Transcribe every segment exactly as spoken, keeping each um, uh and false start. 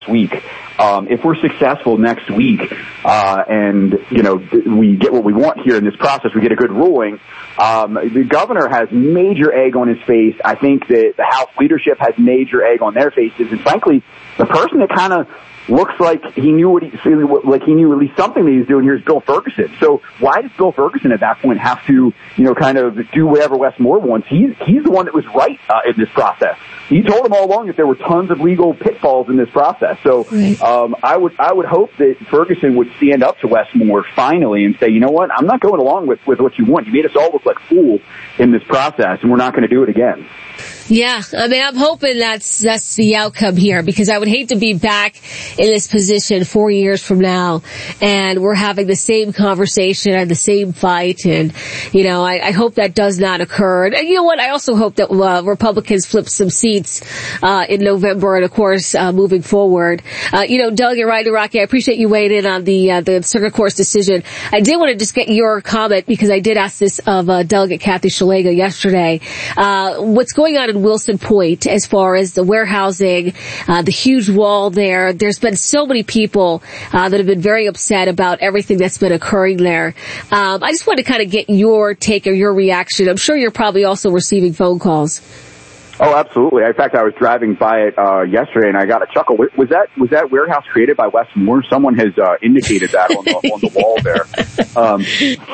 week. Um, if we're successful next week, uh, and, you know, we get what we want here in this process, we get a good ruling, um, the governor has major egg on his face. I think that the House leadership has major egg on their faces. And frankly, the person that kind of looks like he knew what he, like he knew at least something that he was doing here is Bill Ferguson. So why does Bill Ferguson at that point have to, you know, kind of do whatever Wes Moore wants? He's, he's the one that was right, uh, in this process. He told him all along that there were tons of legal pitfalls in this process. So, right. um, I would, I would hope that Ferguson would stand up to Wes Moore finally and say, you know what, I'm not going along with, with what you want. You made us all look like fools in this process, and we're not going to do it again. Yeah, I mean, I'm hoping that's that's the outcome here, because I would hate to be back in this position four years from now and we're having the same conversation and the same fight. And, you know, I, I hope that does not occur. And you know what? I also hope that uh, Republicans flip some seats uh in November and, of course, uh moving forward. Uh, you know, Delegate Ryan Rocky, I appreciate you weighing in on the uh, the Circuit Court's decision. I did want to just get your comment, because I did ask this of uh, Delegate Kathy Szeliga yesterday. Uh, what's going on in Wilson Point as far as the warehousing, uh, the huge wall there? There's been so many people uh, that have been very upset about everything that's been occurring there. Um, I just want to kind of get your take or your reaction. I'm sure you're probably also receiving phone calls. Oh, absolutely. In fact, I was driving by it uh yesterday, and I got a chuckle. Was that was that warehouse created by Wes Moore? Someone has uh, indicated that on the on the wall there. Um,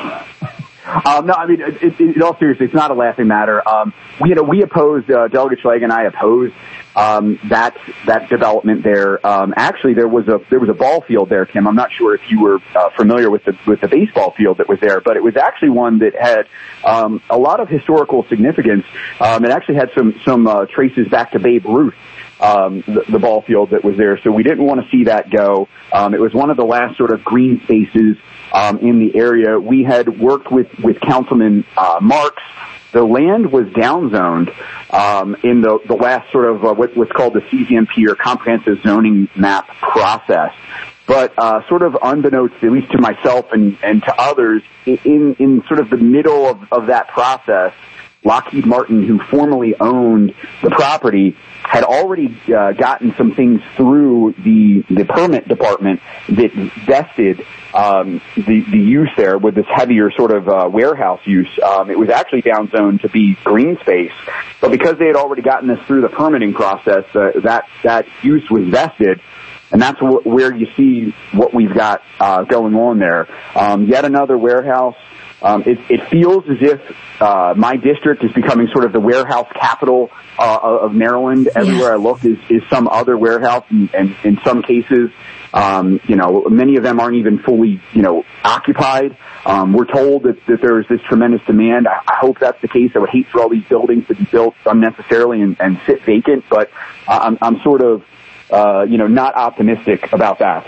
Um, no, I mean, it, it, in all seriousness, it's not a laughing matter. Um, we, you know, we opposed, uh, Delegate Szeliga and I opposed, um, that, that development there. Um, actually, there was a, there was a ball field there, Kim. I'm not sure if you were, uh, familiar with the, with the baseball field that was there, but it was actually one that had, um, a lot of historical significance. Um, it actually had some, some, uh, traces back to Babe Ruth. Um, the, the ball field that was there. So we didn't want to see that go. Um, it was one of the last sort of green spaces, um, in the area. We had worked with, with Councilman, uh, Marks. The land was downzoned, um, in the, the last sort of, uh, what, what's called the C Z M P, or Comprehensive Zoning Map process. But, uh, sort of unbeknownst, at least to myself and, and to others, in, in sort of the middle of, of that process, Lockheed Martin, who formerly owned the property, had already uh, gotten some things through the the permit department that vested um, the the use there with this heavier sort of uh, warehouse use. Um, it was actually downzoned to be green space, but because they had already gotten this through the permitting process, uh, that that use was vested. And that's wh- where you see what we've got uh, going on there. Um, yet another warehouse. Um, it, it feels as if uh, my district is becoming sort of the warehouse capital uh, of Maryland. Everywhere I look is, is some other warehouse, and, and in some cases, um, you know, many of them aren't even fully, you know, occupied. Um, we're told that, that there is this tremendous demand. I, I hope that's the case. I would hate for all these buildings to be built unnecessarily and, and sit vacant, but I'm, I'm sort of, uh, you know, not optimistic about that.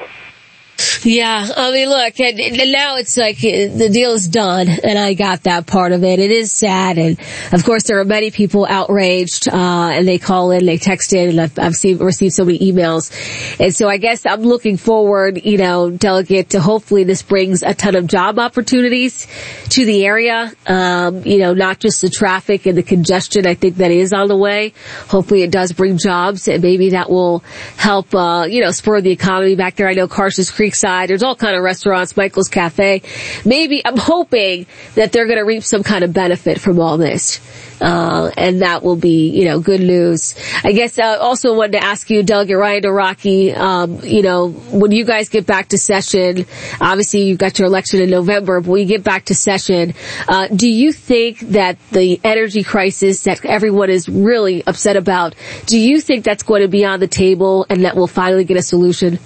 Yeah, I mean, look, and, and now it's like the deal is done, and I got that part of it. It is sad, and of course there are many people outraged, uh, and they call in, they text in, and I've, I've seen, received so many emails. And so I guess I'm looking forward, you know, Delegate, to hopefully this brings a ton of job opportunities to the area. Um, you know, not just the traffic and the congestion I think that is on the way. Hopefully it does bring jobs, and maybe that will help, uh, you know, spur the economy back there. I know Carson's Creekside, there's all kind of restaurants, Michael's Cafe. Maybe, I'm hoping that they're going to reap some kind of benefit from all this. Uh, and that will be, you know, good news. I guess I uh, also wanted to ask you, Delegate Ryan Rocky, um, you know, when you guys get back to session, obviously you've got your election in November, but when you get back to session, uh, do you think that the energy crisis that everyone is really upset about, do you think that's going to be on the table and that we'll finally get a solution?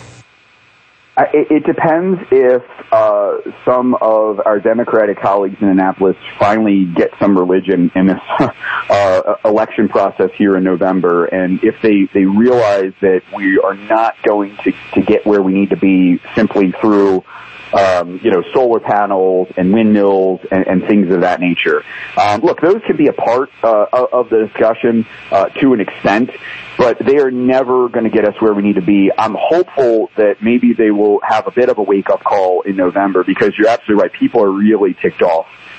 It, it depends if uh some of our Democratic colleagues in Annapolis finally get some religion in this uh election process here in November, and if they they realize that we are not going to to get where we need to be simply through um you know solar panels and windmills and, and things of that nature. Um look, those can be a part uh of the discussion uh to an extent, but they are never going to get us where we need to be. I'm hopeful that maybe they will have a bit of a wake-up call in November, because you're absolutely right. People are really ticked off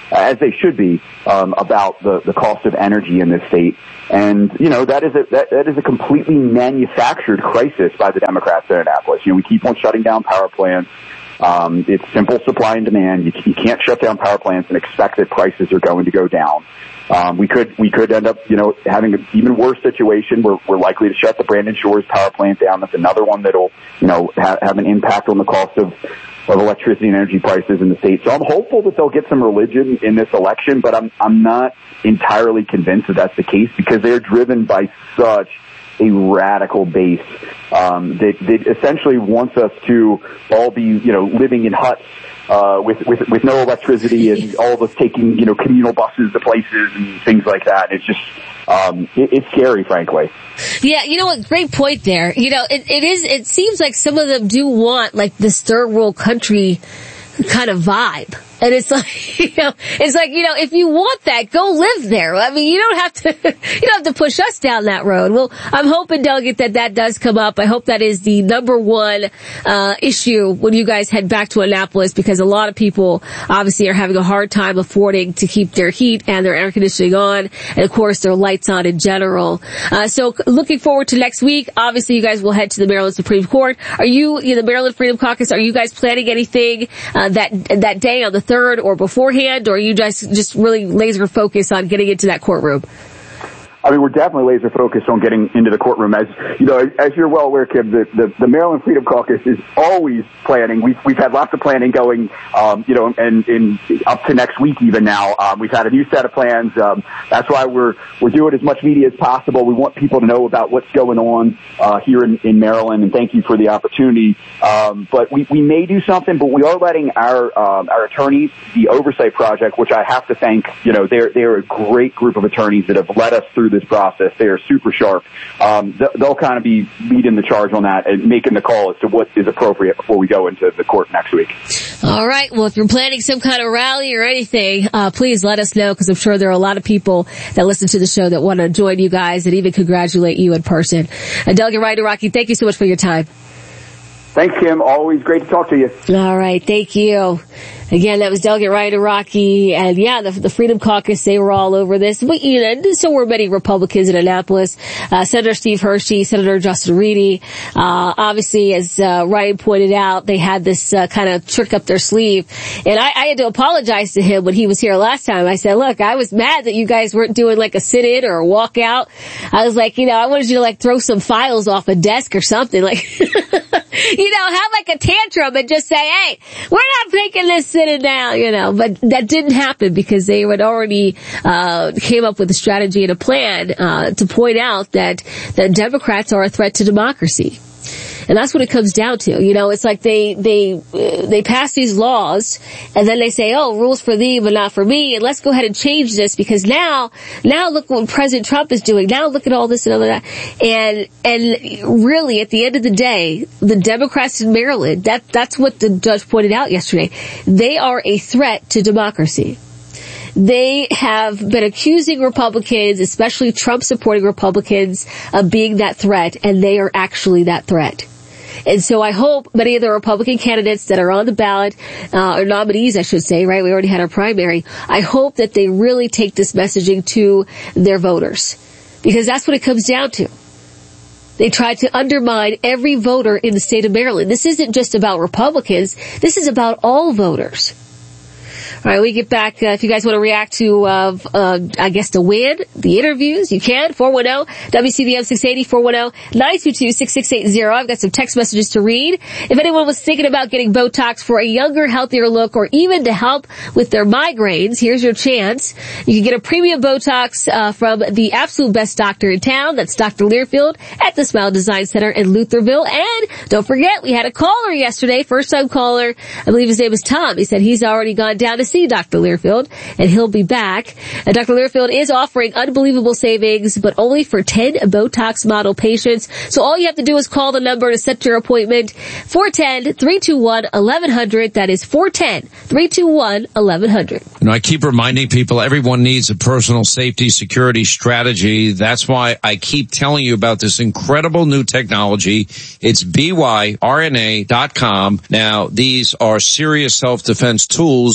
as they should be, um, about the, the cost of energy in this state. And, you know, that is a, that, that is a completely manufactured crisis by the Democrats in Annapolis. You know, we keep on shutting down power plants. Um, it's simple supply and demand. You, you can't shut down power plants and expect that prices are going to go down. Um, we could, we could end up, you know, having an even worse situation. We're, we're likely to shut the Brandon Shores power plant down. That's another one that'll, you know, ha- have an impact on the cost of, of electricity and energy prices in the state. So I'm hopeful that they'll get some religion in this election, but I'm, I'm not entirely convinced that that's the case because they're driven by such a radical base um, that, that essentially wants us to all be, you know, living in huts uh, with, with with no electricity and all of us taking, you know, communal buses to places and things like that. It's just um, it, it's scary, frankly. Yeah, you know what? Great point there. You know, it, it is. It seems like some of them do want like this third world country kind of vibe. And it's like, you know, it's like, you know, if you want that, go live there. I mean, you don't have to, you don't have to push us down that road. Well, I'm hoping, Delegate, that that does come up. I hope that is the number one, uh, issue when you guys head back to Annapolis, because a lot of people obviously are having a hard time affording to keep their heat and their air conditioning on, and of course their lights on in general. Uh, so looking forward to next week. Obviously you guys will head to the Maryland Supreme Court. Are you, you know, the Maryland Freedom Caucus, are you guys planning anything, uh, that, that day on the third or beforehand, or are you just just really laser focused on getting into that courtroom? I mean, we're definitely laser focused on getting into the courtroom. As you know, as you're well aware, Kim, the, the, the Maryland Freedom Caucus is always planning. We've we've had lots of planning going, um, you know, and, and up to next week even now. Um, we've had a new set of plans. Um, that's why we're we're doing as much media as possible. We want people to know about what's going on uh, here in, in Maryland, and thank you for the opportunity. Um, but we, we may do something, but we are letting our um, our attorneys, the Oversight Project, which I have to thank. You know, they're they're a great group of attorneys that have led us through this process. They are super sharp. Um, they'll kind of be leading the charge on that and making the call as to what is appropriate before we go into the court next week. All right. Well, if you're planning some kind of rally or anything, uh, please let us know, because I'm sure there are a lot of people that listen to the show that want to join you guys and even congratulate you in person. Uh, Delegate Ryan Araki, thank you so much for your time. Thanks, Kim. Always great to talk to you. All right. Thank you. Again, that was Delegate Ryan Araki, and yeah, the, the Freedom Caucus, they were all over this. But, you know, so were many Republicans in Annapolis. Uh, Senator Steve Hershey, Senator Justin Reedy. Uh, obviously, as, uh, Ryan pointed out, they had this, uh, kind of trick up their sleeve. And I, I had to apologize to him when he was here last time. I said, look, I was mad that you guys weren't doing like a sit-in or a walkout. I was like, you know, I wanted you to like throw some files off a desk or something. Like, you know, have like a tantrum and just say, hey, we're not taking this sit-in now, you know. But that didn't happen because they had already uh came up with a strategy and a plan uh to point out that the Democrats are a threat to democracy. And that's what it comes down to. You know, it's like they, they, uh, they pass these laws and then they say, oh, rules for thee, but not for me. And let's go ahead and change this because now, now look what President Trump is doing. Now look at all this and all that. And, and really at the end of the day, the Democrats in Maryland, that, that's what the judge pointed out yesterday. They are a threat to democracy. They have been accusing Republicans, especially Trump-supporting Republicans, of being that threat, and they are actually that threat. And so I hope many of the Republican candidates that are on the ballot, uh, or nominees, I should say, right? We already had our primary. I hope that they really take this messaging to their voters, because that's what it comes down to. They tried to undermine every voter in the state of Maryland. This isn't just about Republicans. This is about all voters. All right, we get back. Uh, if you guys want to react to, uh, uh, I guess, the win, the interviews, you can. four one zero W C V M six eighty, four one zero nine two two six six eight zero. I've got some text messages to read. If anyone was thinking about getting Botox for a younger, healthier look, or even to help with their migraines, here's your chance. You can get a premium Botox uh, from the absolute best doctor in town. That's Doctor Learfield at the Smile Design Center in Lutherville. And don't forget, we had a caller yesterday, first-time caller. I believe his name is Tom. He said he's already gone down to see Doctor Learfield, and he'll be back. And Doctor Learfield is offering unbelievable savings, but only for ten Botox model patients. So all you have to do is call the number to set your appointment, four one zero, three two one, eleven hundred. That is four one zero, three two one, eleven hundred. You know, I keep reminding people everyone needs a personal safety security strategy. That's why I keep telling you about this incredible new technology. It's B Y R N A dot com. Now, these are serious self-defense tools that are built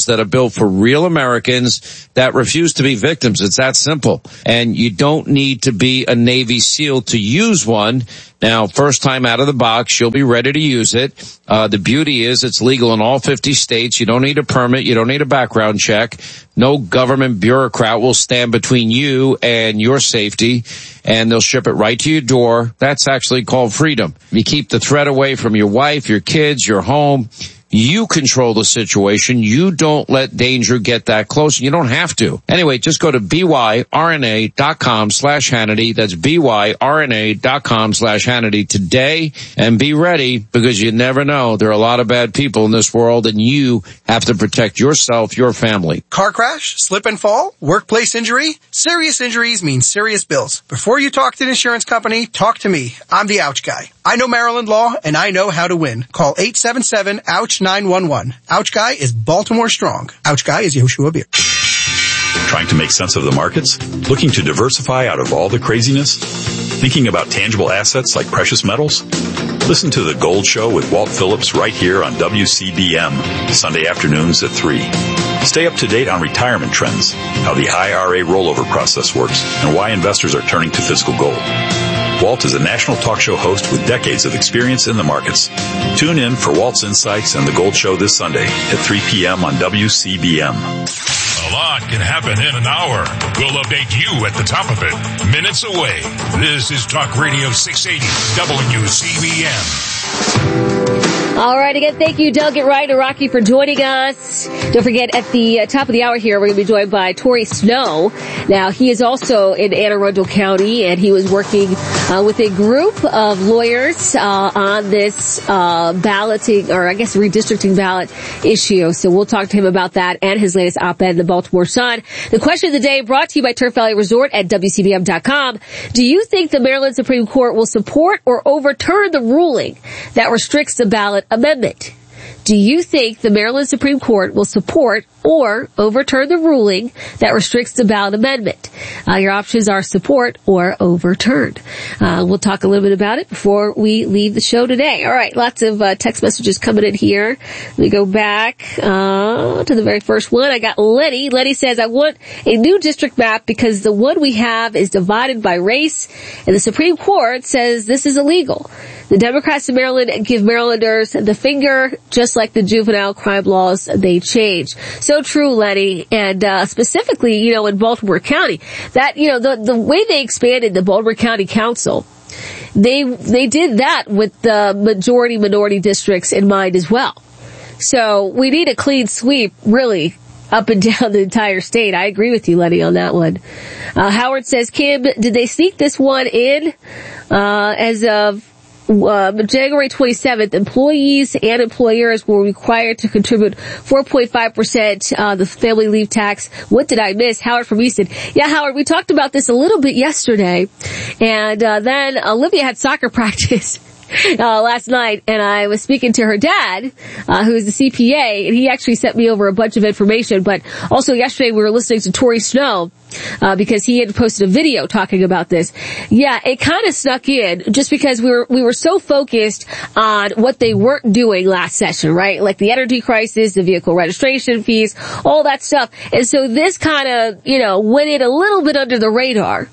built for real Americans that refuse to be victims. It's that simple. And you don't need to be a Navy SEAL to use one. Now, first time out of the box, you'll be ready to use it. Uh, the beauty is it's legal in all fifty states. You don't need a permit. You don't need a background check. No government bureaucrat will stand between you and your safety, and they'll ship it right to your door. That's actually called freedom. You keep the threat away from your wife, your kids, your home. You control the situation. You don't let danger get that close. You don't have to. Anyway, just go to byrna.com slash Hannity. That's byrna.com slash Hannity today, and be ready, because you never know. There are a lot of bad people in this world, and you have to protect yourself, your family. Car crash, slip and fall, workplace injury. Serious injuries mean serious bills. Before you talk to an insurance company, talk to me. I'm the Ouch Guy. I know Maryland law, and I know how to win. Call eight seven seven, ouch nine one one. Ouch Guy is Baltimore strong. Ouch Guy is Yoshua Beer. Trying to make sense of the markets? Looking to diversify out of all the craziness? Thinking about tangible assets like precious metals? Listen to The Gold Show with Walt Phillips right here on W C B M, Sunday afternoons at three. Stay up to date on retirement trends, how the I R A rollover process works, and why investors are turning to physical gold. Walt is a national talk show host with decades of experience in the markets. Tune in for Walt's Insights and The Gold Show this Sunday at three p.m. on W C B M. A lot can happen in an hour. We'll update you at the top of it, minutes away. This is Talk Radio six eighty W C B M. All right, again, thank you, Doug and Ryan and Rocky, for joining us. Don't forget, at the uh, top of the hour here, we're going to be joined by Tory Snow. Now, he is also in Anne Arundel County, and he was working uh, with a group of lawyers uh, on this uh, balloting, or I guess redistricting ballot issue. So we'll talk to him about that and his latest op-ed in the Baltimore Sun. The question of the day brought to you by Turf Valley Resort at W C B M dot com. Do you think the Maryland Supreme Court will support or overturn the ruling that restricts the ballot amendment? Do you think the Maryland Supreme Court will support or overturn the ruling that restricts the ballot amendment? Uh, your options are support or overturned. Uh, we'll talk a little bit about it before we leave the show today. All right, lots of uh, text messages coming in here. Let me go back uh, to the very first one. I got Lenny. Lenny says, I want a new district map because the one we have is divided by race, and the Supreme Court says this is illegal. The Democrats in Maryland give Marylanders the finger, just like the juvenile crime laws they change. So true, Lenny. And uh specifically, you know, in Baltimore County, that, you know, the the way they expanded the Baltimore County Council, they they did that with the majority minority districts in mind as well. So we need a clean sweep, really, up and down the entire state. I agree with you, Lenny, on that one. Uh Howard says, Kim, did they sneak this one in uh as of Uh, January twenty-seventh, employees and employers were required to contribute four point five percent uh, the family leave tax? What did I miss? Howard from Easton. Yeah, Howard, we talked about this a little bit yesterday, and uh, then Olivia had soccer practice Uh, last night, and I was speaking to her dad, uh, who is the C P A, and he actually sent me over a bunch of information. But also yesterday we were listening to Tory Snow, uh, because he had posted a video talking about this. Yeah, it kind of snuck in just because we were, we were so focused on what they weren't doing last session, right? Like the energy crisis, the vehicle registration fees, all that stuff. And so this kind of, you know, went in a little bit under the radar.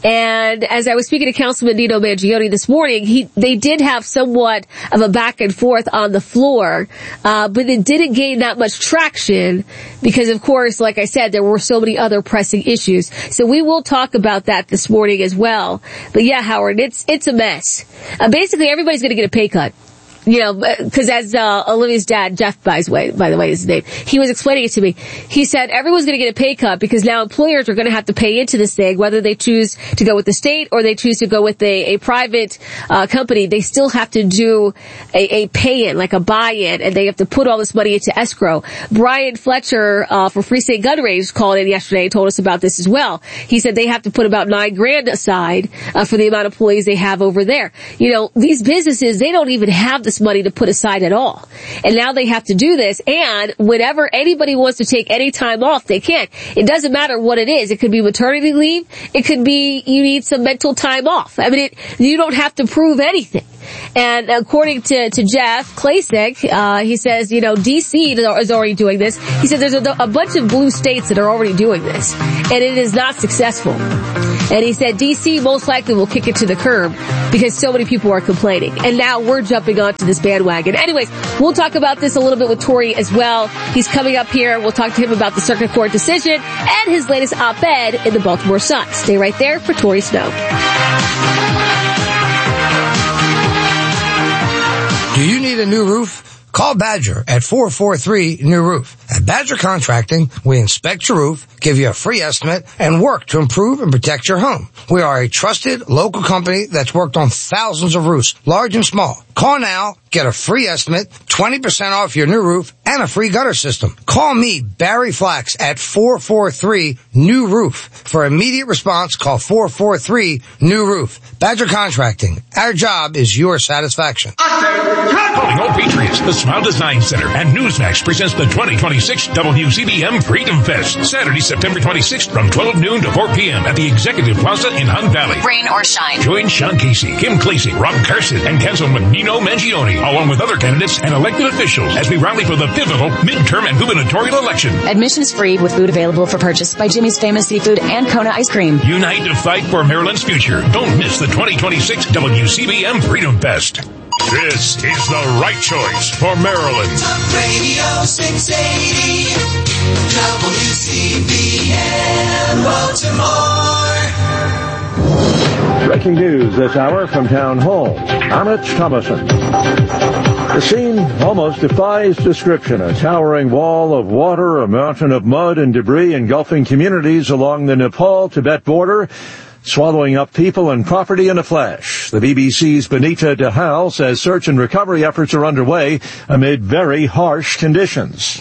And as I was speaking to Councilman Nino Mangione this morning, he, they did have somewhat of a back and forth on the floor, uh, but it didn't gain that much traction because, of course, like I said, there were so many other pressing issues. So we will talk about that this morning as well. But yeah, Howard, it's, it's a mess. Uh, basically everybody's going to get a pay cut. You know, because as uh, Olivia's dad, Jeff, by the way, by the way, is his name, he was explaining it to me. He said everyone's going to get a pay cut because now employers are going to have to pay into this thing, whether they choose to go with the state or they choose to go with a, a private uh, company. They still have to do a, a pay-in, like a buy-in, and they have to put all this money into escrow. Brian Fletcher uh, for Free State Gun Range called in yesterday and told us about this as well. He said they have to put about nine grand aside uh, for the amount of employees they have over there. You know, these businesses, they don't even have the this money to put aside at all. And now they have to do this, and whenever anybody wants to take any time off, they can. It doesn't matter what it is. It could be maternity leave. It could be you need some mental time off. I mean, it, you don't have to prove anything. And according to, to Jeff Klasick, uh, he says, you know, D C is already doing this. He said there's a, a bunch of blue states that are already doing this, and it is not successful. And he said D C most likely will kick it to the curb because so many people are complaining. And now we're jumping onto this bandwagon. Anyways, we'll talk about this a little bit with Tory as well. He's coming up here. We'll talk to him about the circuit court decision and his latest op-ed in the Baltimore Sun. Stay right there for Tory Snow. Do you need a new roof? Call Badger at four four three new roof. At Badger Contracting, we inspect your roof, give you a free estimate, and work to improve and protect your home. We are a trusted local company that's worked on thousands of roofs, large and small. Call now, get a free estimate, twenty percent off your new roof, and a free gutter system. Call me, Barry Flax, at four four three new roof. For immediate response, call four four three new roof. Badger Contracting. Our job is your satisfaction. Calling all Patriots, the Smile Design Center and Newsmax presents the twenty twenty-six W C B M Freedom Fest. Saturday, September twenty-sixth from twelve noon to four p.m. at the Executive Plaza in Hunt Valley. Rain or shine. Join Sean Casey, Kim Klasick, Rob Carson, and Councilman Nino Mangione, along with other candidates and elected officials as we rally for the pivotal midterm and gubernatorial election. Admission is free with food available for purchase by Jimmy's Famous Seafood and Kona Ice Cream. Unite to fight for Maryland's future. Don't miss the twenty twenty-six W C B M Freedom Fest. This is the right choice for Maryland. Talk Radio six eighty W C B M Baltimore. Breaking news this hour from Town Hall. I'm Mitch Thomason. The scene almost defies description. A towering wall of water, a mountain of mud and debris engulfing communities along the Nepal-Tibet border, swallowing up people and property in a flash. The B B C's Benita DeHaal says search and recovery efforts are underway amid very harsh conditions.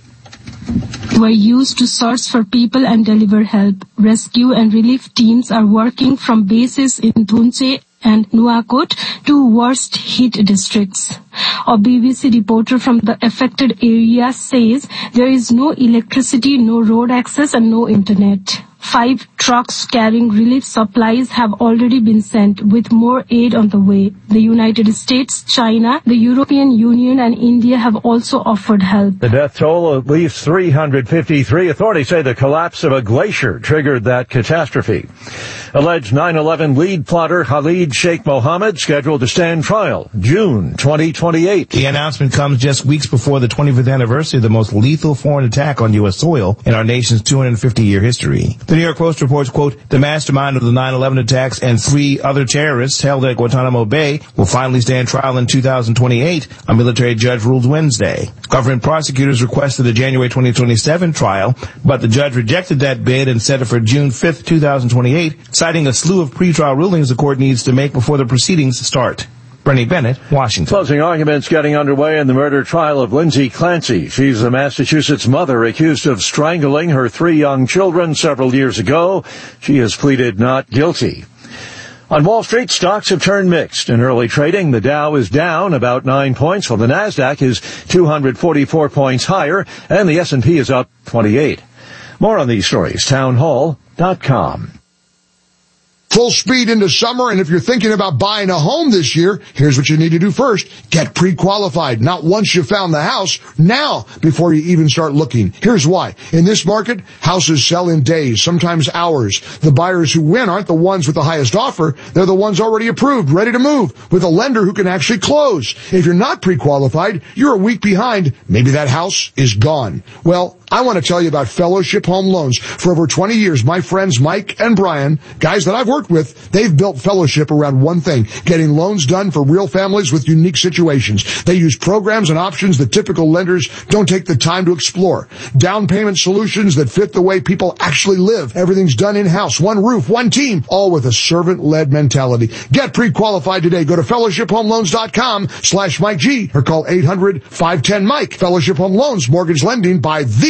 Were used to search for people and deliver help. Rescue and relief teams are working from bases in Thunche and Nuwakot, two worst hit districts. A B B C reporter from the affected area says there is no electricity, no road access, and no internet. Five trucks carrying relief supplies have already been sent, with more aid on the way. The United States, China, the European Union, and India have also offered help. The death toll, at least three hundred fifty-three. Authorities say the collapse of a glacier triggered that catastrophe. Alleged nine eleven lead plotter Khalid Sheikh Mohammed scheduled to stand trial June twenty twenty-eight. The announcement comes just weeks before the twenty-fifth anniversary of the most lethal foreign attack on U S soil in our nation's two hundred fifty year history. The New York Post reports, quote, the mastermind of the nine eleven attacks and three other terrorists held at Guantanamo Bay will finally stand trial in two thousand twenty-eight, a military judge ruled Wednesday. Government prosecutors requested a January twenty twenty-seven trial, but the judge rejected that bid and set it for June fifth, two thousand twenty-eight, citing a slew of pretrial rulings the court needs to make before the proceedings start. Bernie Bennett, Washington. Closing arguments getting underway in the murder trial of Lindsay Clancy. She's a Massachusetts mother accused of strangling her three young children several years ago. She has pleaded not guilty. On Wall Street, stocks have turned mixed. In early trading, the Dow is down about nine points, while the Nasdaq is two hundred forty-four points higher, and the S and P is up twenty-eight. More on these stories, townhall dot com. Full speed into summer, and if you're thinking about buying a home this year, here's what you need to do first. Get pre-qualified. Not once you found the house, now before you even start looking. Here's why. In this market, houses sell in days, sometimes hours. The buyers who win aren't the ones with the highest offer. They're the ones already approved, ready to move, with a lender who can actually close. If you're not pre-qualified, you're a week behind. Maybe that house is gone. Well, I want to tell you about Fellowship Home Loans. For over twenty years, my friends Mike and Brian, guys that I've worked with, they've built Fellowship around one thing, getting loans done for real families with unique situations. They use programs and options that typical lenders don't take the time to explore. Down payment solutions that fit the way people actually live. Everything's done in-house, one roof, one team, all with a servant-led mentality. Get pre-qualified today. Go to fellowship home loans dot com slash Mike G or call eight hundred five ten Mike. Fellowship Home Loans, mortgage lending by the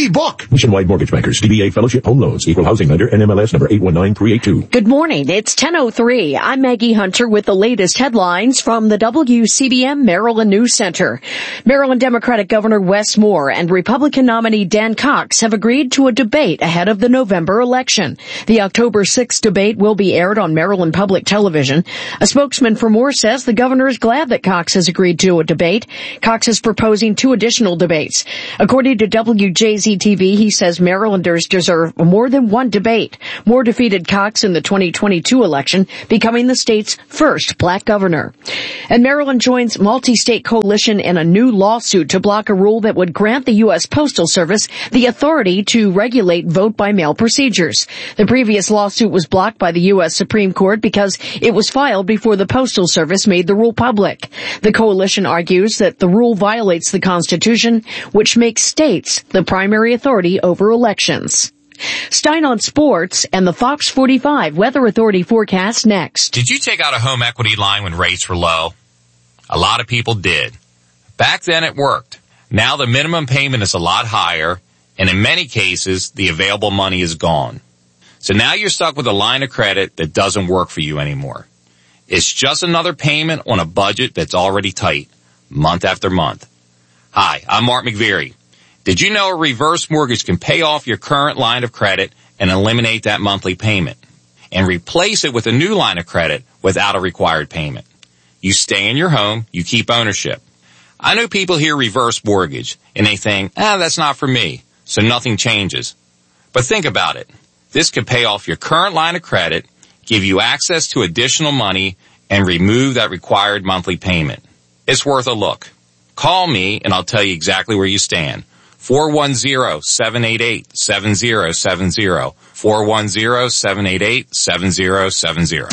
book. Nationwide Mortgage Bankers, D B A Fellowship Home Loans, Equal Housing Lender, N M L S number eight one nine three eight two. Good morning. It's ten oh three. I'm Maggie Hunter with the latest headlines from the W C B M Maryland News Center. Maryland Democratic Governor Wes Moore and Republican nominee Dan Cox have agreed to a debate ahead of the November election. The October sixth debate will be aired on Maryland Public Television. A spokesman for Moore says the governor is glad that Cox has agreed to a debate. Cox is proposing two additional debates. According to W J Z T V, he says Marylanders deserve more than one debate. Moore defeated Cox in the twenty twenty-two election, becoming the state's first black governor. And Maryland joins multi-state coalition in a new lawsuit to block a rule that would grant the U S Postal Service the authority to regulate vote-by-mail procedures. The previous lawsuit was blocked by the U S Supreme Court because it was filed before the Postal Service made the rule public. The coalition argues that the rule violates the Constitution, which makes states the primary authority over elections. Stein on sports and the Fox forty-five Weather Authority forecast next. Did you take out a home equity line when rates were low? A lot of people did. Back then it worked. Now the minimum payment is a lot higher, and in many cases, the available money is gone. So now you're stuck with a line of credit that doesn't work for you anymore. It's just another payment on a budget that's already tight, month after month. Hi, I'm Mark McVeary. Did you know a reverse mortgage can pay off your current line of credit and eliminate that monthly payment, and replace it with a new line of credit without a required payment? You stay in your home, you keep ownership. I know people hear reverse mortgage, and they think, ah, that's not for me, so nothing changes. But think about it. This could pay off your current line of credit, give you access to additional money, and remove that required monthly payment. It's worth a look. Call me, and I'll tell you exactly where you stand. four one zero, seven eight eight, seven zero seven zero. four one zero, seven eight eight, seven zero seven zero.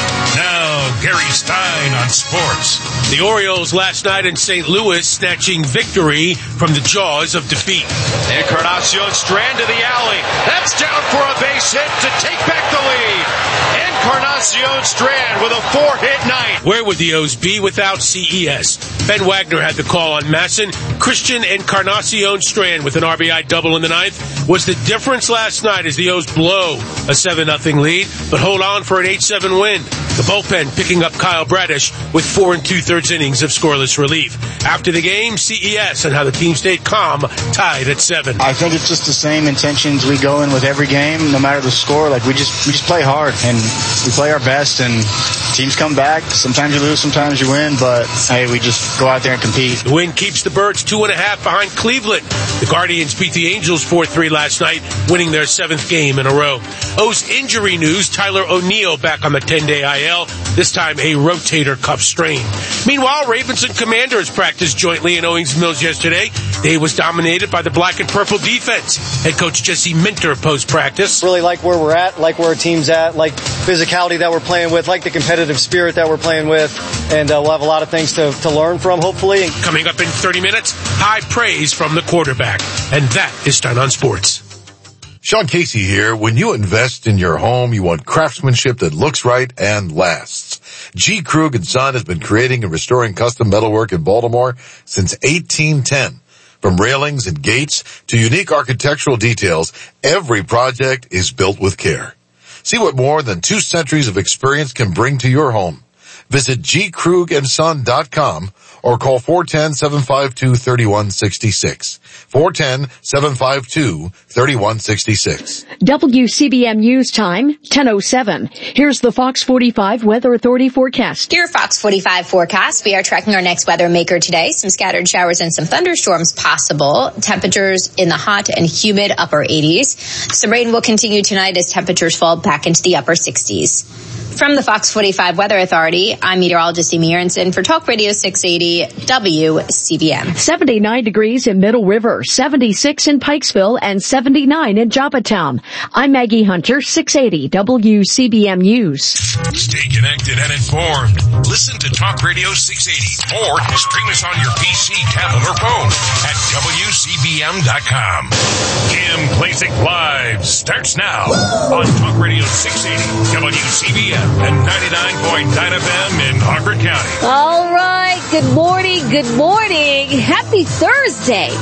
Now, Gary Stein on sports. The Orioles last night in Saint Louis snatching victory from the jaws of defeat. Encarnacion Strand to the alley. That's down for a base hit to take back the lead. Encarnacion Strand with a four-hit night. Where would the O's be without C E S? Ben Wagner had the call on Masson. Christian Encarnacion Strand with an R B I double in the ninth was the difference last night as the O's blow a seven nothing lead, but hold on for an eight seven win. The bullpen picking up Kyle Bradish with four and two-thirds innings of scoreless relief. After the game, C E S and how the team stayed calm, tied at seven. I think it's just the same intentions we go in with every game, no matter the score. Like we just we just play hard and we play our best, and teams come back. Sometimes you lose, sometimes you win, but hey, we just go out there and compete. The win keeps the Birds two and a half behind Cleveland. The Guardians beat the Angels four three last night, winning their seventh game in a row. O's injury news: Tyler O'Neill back on the ten-day I L, this time a rotator cuff strain. Meanwhile, Ravens and Commanders practiced jointly in Owings Mills yesterday. Day was dominated by the black and purple defense. Head coach Jesse Minter post-practice. Really like where we're at, like where our team's at, like physicality that we're playing with, like the competitive spirit that we're playing with, and uh, we'll have a lot of things to, to learn from, hopefully. Coming up in thirty minutes, high praise from the quarterback. And that is Stein on Sports. Sean Casey here. When you invest in your home, you want craftsmanship that looks right and lasts. G. Krug and Son has been creating and restoring custom metalwork in Baltimore since eighteen ten. From railings and gates to unique architectural details, every project is built with care. See what more than two centuries of experience can bring to your home. Visit g krug and son dot com or call four one zero, seven five two, three one six six. four one zero, seven five two, three one six six. W C B M News Time, ten oh seven. Here's the Fox forty-five Weather Authority forecast. Your Fox forty-five forecast. We are tracking our next weather maker today. Some scattered showers and some thunderstorms possible. Temperatures in the hot and humid upper eighties. Some rain will continue tonight as temperatures fall back into the upper sixties. From the Fox forty-five Weather Authority, I'm meteorologist Amy Aronson for Talk Radio six eighty W C B M. seventy-nine degrees in Middle River, seventy-six in Pikesville, and seventy-nine in Joppatown. I'm Maggie Hunter, six eighty W C B M News. Stay connected and informed. Listen to Talk Radio six eighty or stream us on your P C, tablet, or phone at W C B M dot com. Kim Klacik Live starts now on Talk Radio six eighty W C B M. And ninety-nine point nine F M in Harford County. All right. Good morning. Good morning. Happy Thursday.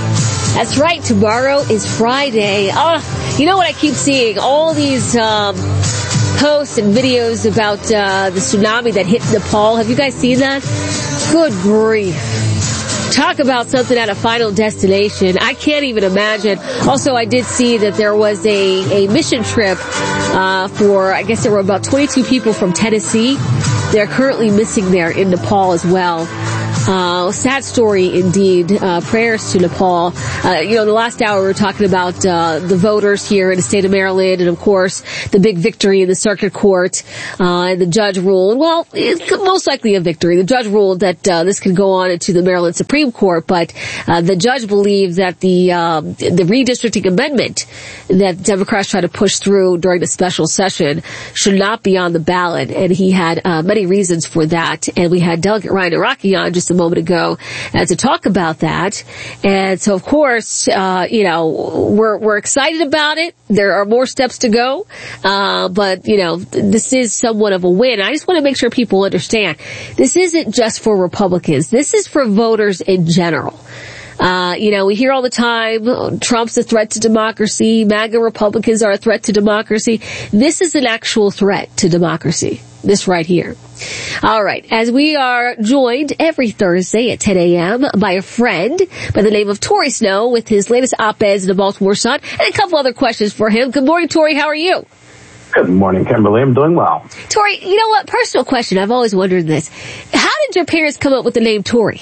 That's right. Tomorrow is Friday. Oh, you know what I keep seeing? All these um, posts and videos about uh, the tsunami that hit Nepal. Have you guys seen that? Good grief. Talk about something at a final destination. I can't even imagine. Also, I did see that there was a, a mission trip uh, for, I guess there were about twenty-two people from Tennessee. They're currently missing there in Nepal as well. Uh, sad story indeed. Uh, prayers to Nepal. Uh, you know, the last hour we were talking about, uh, the voters here in the state of Maryland and of course the big victory in the circuit court, uh, and the judge ruled, well, it's most likely a victory. The judge ruled that, uh, this could go on into the Maryland Supreme Court, but, uh, the judge believed that the, um, the redistricting amendment that Democrats tried to push through during the special session should not be on the ballot, and he had, uh, many reasons for that, and we had Delegate Ryan Araki on just a moment ago uh, to talk about that. And so, of course, uh, you know, we're, we're excited about it. There are more steps to go. Uh, but, you know, this is somewhat of a win. I just want to make sure people understand this isn't just for Republicans. This is for voters in general. Uh, you know, we hear all the time, Trump's a threat to democracy, MAGA Republicans are a threat to democracy. This is an actual threat to democracy. This right here. All right. As we are joined every Thursday at ten a.m. by a friend by the name of Tori Snow with his latest op-eds in the Baltimore Sun and a couple other questions for him. Good morning, Tori. How are you? Good morning, Kimberly. I'm doing well. Tori, you know what? Personal question. I've always wondered this. How did your parents come up with the name Tori?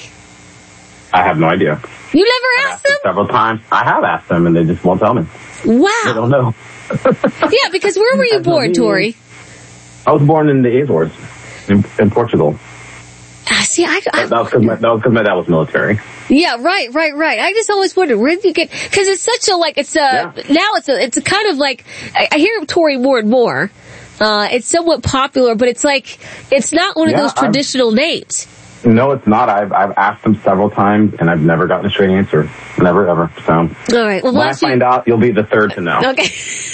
I have no idea. You never asked them? Several times. I have asked them, and they just won't tell me. Wow. They don't know. Yeah, because where were you born, Tori? I was born in the Azores, in, in Portugal. Ah, see, I, I that, that was because my, that was 'cause my dad was military. Yeah, right, right, right. I just always wondered where did you get? Because it's such a like it's a yeah. now it's a it's a kind of like I, I hear Tori more and more. Uh, it's somewhat popular, but it's like it's not one of yeah, those traditional I'm, names. No, it's not. I've I've asked them several times, and I've never gotten a straight answer. Never, ever. So, all right. Well, when I find you... out, you'll be the third to know. Okay.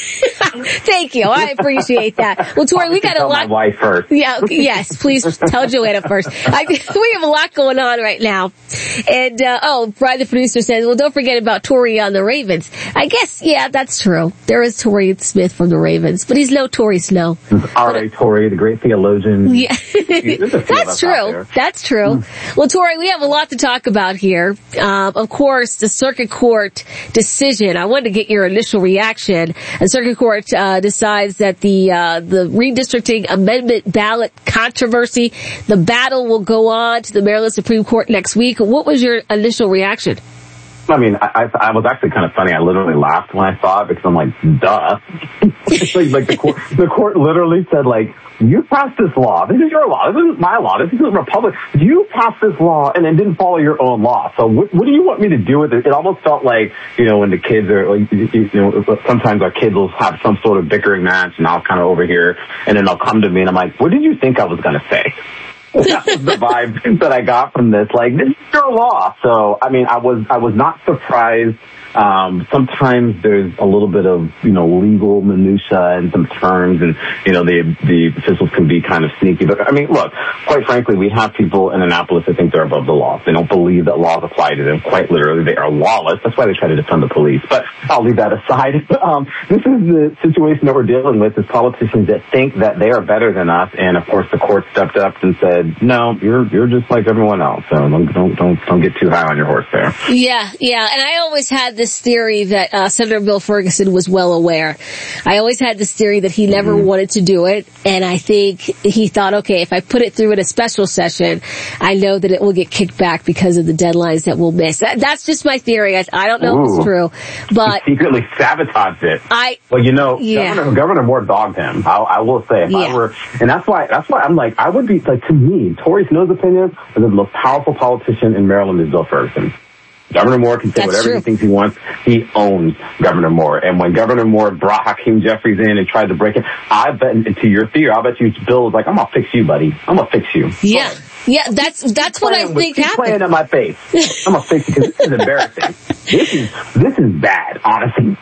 Thank you. I appreciate that. Well, Tori, we got a lot. My wife first. Yeah. Yes. Please tell Joanna first. I, we have a lot going on right now. And uh, oh, Brian, the producer says, "Well, don't forget about Tori on the Ravens." I guess, yeah, that's true. There is Tori Smith from the Ravens, but he's no Tori Snow. R A Tori, the great theologian. Yeah, that's true. That's true. Mm. Well, Tori, we have a lot to talk about here. Um, of course, the Circuit Court decision. I wanted to get your initial reaction. The Circuit Court uh, decides that the uh, the redistricting amendment ballot controversy, the battle will go on to the Maryland Supreme Court next week. What was your initial reaction? I mean, I, I, I was actually kind of funny. I literally laughed when I saw it because I'm like, duh. like, like the court, the court literally said, like, you passed this law. This is your law. This isn't my law. This isn't Republic. You passed this law and then didn't follow your own law. So what, what do you want me to do with it? It almost felt like, you know, when the kids are like, you know, sometimes our kids will have some sort of bickering match and I'll kind of over here and then they'll come to me and I'm like, what did you think I was going to say? That was the vibe that I got from this. Like, this is your law. So, I mean, I was, I was not surprised. Um, sometimes there's a little bit of, you know, legal minutia and some terms and, you know, the, the officials can be kind of sneaky. But I mean, look, quite frankly, we have people in Annapolis that think they're above the law. They don't believe that laws apply to them. Quite literally, they are lawless. That's why they try to defund the police. But I'll leave that aside. Um, this is the situation that we're dealing with is politicians that think that they are better than us. And of course, the court stepped up and said, no, you're, you're just like everyone else. So don't, don't, don't, don't get too high on your horse there. Yeah, yeah. And I always had this theory that uh, Senator Bill Ferguson was well aware. I always had this theory that he never mm-hmm. wanted to do it, and I think he thought, okay, if I put it through in a special session, I know that it will get kicked back because of the deadlines that we'll miss. That, that's just my theory. I, I don't know Ooh. if it's true, but he secretly sabotaged it. I well, you know, yeah. Governor, Governor Moore dogged him. I, I will say, if yeah. I were, and that's why that's why I'm like, I would be like, to me, Tori Snow's opinion, the most powerful politician in Maryland is Bill Ferguson. Governor Moore can say That's whatever true. he thinks he wants. He owns Governor Moore. And when Governor Moore brought Hakeem Jeffries in and tried to break it, I bet, to your theory, I bet you Bill was like, I'm going to fix you, buddy. I'm going to fix you. Yeah. Yeah, that's that's what I think with, happened. Playing in my face. I'm going to fix you because this is embarrassing. This is, this is bad, honestly.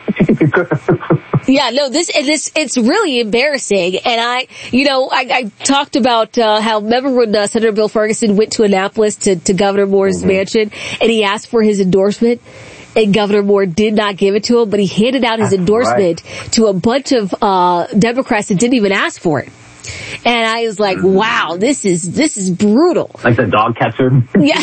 Yeah, no, this, this, it's really embarrassing. And I, you know, I, I talked about, uh, how, remember when uh, Senator Bill Ferguson went to Annapolis to, to Governor Moore's mm-hmm. mansion and he asked for his endorsement? and Governor Moore did not give it to him, but he handed out his That's endorsement right. to a bunch of uh Democrats that didn't even ask for it. And I was like, wow, this is, this is brutal. Like the dog catcher. Yeah.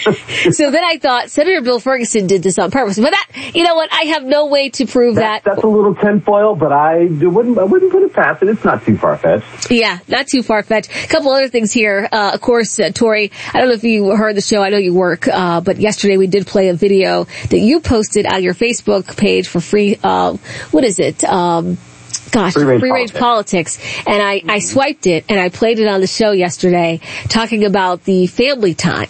So then I thought Senator Bill Ferguson did this on purpose. But that, you know what? I have no way to prove that. that. That's a little tinfoil, but I wouldn't, I wouldn't put it past it. It's not too far-fetched. Yeah, not too far-fetched. A couple other things here. Uh, of course, uh, Tori, I don't know if you heard the show. I know you work, uh, but yesterday we did play a video that you posted on your Facebook page for free, uh, what is it? Um, Gosh, free range, free range politics. politics. And I, I swiped it and I played it on the show yesterday talking about the family time.